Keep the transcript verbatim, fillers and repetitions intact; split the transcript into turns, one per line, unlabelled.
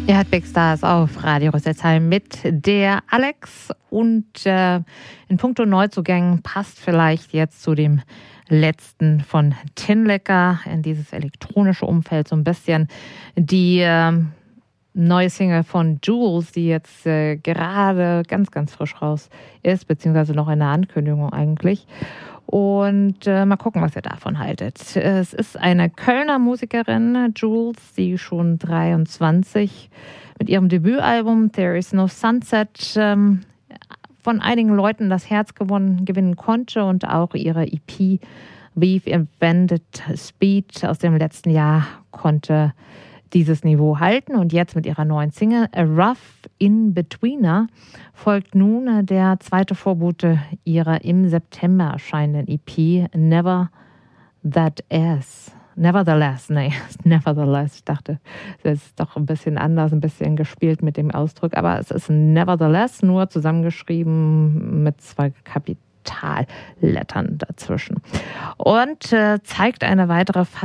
Ihr hört Big Stars auf Radio Rüsselsheim mit der Alex und äh, in puncto Neuzugängen passt vielleicht jetzt zu dem letzten von Tinlicker in dieses elektronische Umfeld so ein bisschen die äh, neue Single von Jules, die jetzt äh, gerade ganz, ganz frisch raus ist, beziehungsweise noch in der Ankündigung eigentlich. Und äh, mal gucken, was ihr davon haltet. Es ist eine Kölner Musikerin, Jules, die schon dreiundzwanzig mit ihrem Debütalbum There Is No Sunset ähm, von einigen Leuten das Herz gewonnen, gewinnen konnte und auch ihre E P We've Invented Speed aus dem letzten Jahr konnte dieses Niveau halten. Und jetzt mit ihrer neuen Single A Rough In-Betweener folgt nun der zweite Vorbote ihrer im September erscheinenden E P Never That Is. Nevertheless, nee, Nevertheless, ich dachte, das ist doch ein bisschen anders, ein bisschen gespielt mit dem Ausdruck, aber es ist Nevertheless, nur zusammengeschrieben mit zwei Kapitallettern dazwischen. Und äh, zeigt eine weitere